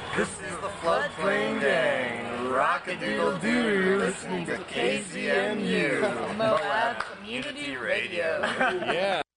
This is the Floodplain Gang. Rock-a-doodle-doo, listening to KCMU. Moab Community Radio. Yeah.